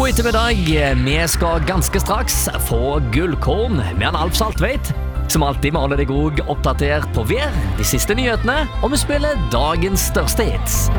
ettermiddag. Vi skal ganske straks få gullkorn med en Alf Saltveit. Som alltid må holde deg oppdatert på vær, de siste nyhetene, og vi spiller dagens største hits.